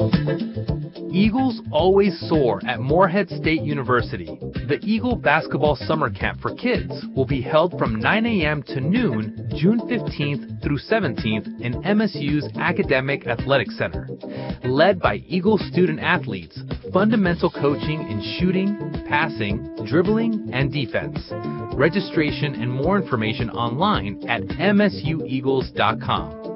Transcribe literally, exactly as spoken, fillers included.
Eagles always soar at Morehead State University. The Eagle Basketball Summer Camp for Kids will be held from nine a m to noon, June fifteenth through seventeenth in M S U's Academic Athletic Center. Led by Eagle student athletes, fundamental coaching in shooting, passing, dribbling, and defense. Registration and more information online at m s u eagles dot com.